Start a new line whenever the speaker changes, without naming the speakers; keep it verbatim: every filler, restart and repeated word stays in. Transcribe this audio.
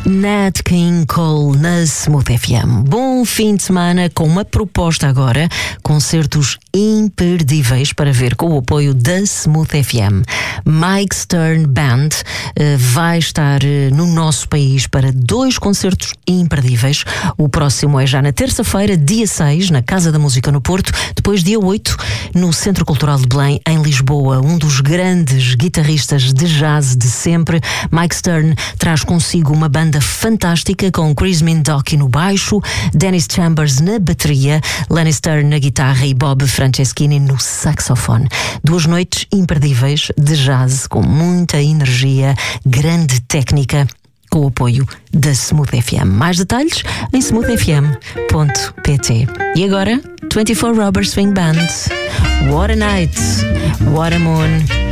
Nat King Cole na Smooth F M. Bom fim de semana com uma proposta agora, concertos imperdíveis para ver com o apoio da Smooth F M. Mike Stern Band uh, vai estar uh, no nosso país para dois concertos imperdíveis. O próximo é já na terça-feira, dia seis, na Casa da Música no Porto, depois dia oito, no Centro Cultural de Belém, em Lisboa. Um dos grandes guitarristas de jazz de sempre, Mike Stern, traz consigo uma banda fantástica com Chris Mindoki no baixo, Dennis Chambers na bateria, Lenny Stern na guitarra e Bob Franceschini no saxofone. Duas noites imperdíveis de jazz com muita energia, grande técnica, com o apoio da Smooth F M. Mais detalhes em smooth f m ponto p t. E agora, vinte e quatro Rubber Swing Band. What a Night, What a Moon.